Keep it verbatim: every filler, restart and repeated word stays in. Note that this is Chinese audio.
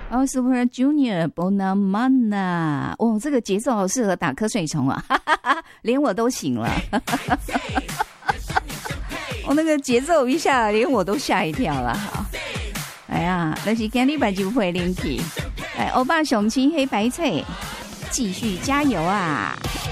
哦 ，Super Junior Bonamana， 哦，这个节奏好适合打瞌睡虫啊，哈哈哈，连我都醒了。我、哦、那个节奏一下，连我都吓一跳了。好，哎呀，但是今天就会灵气，哎，欧巴雄青黑白脆，继续加油啊！